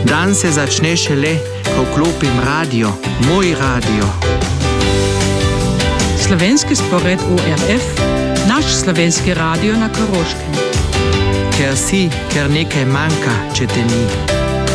Dan se začne šele, ko vklopim radio, moj radio. Slovenski spored ORF, naš slovenski radio na Koroškem. Ker nekaj manjka, če te ni.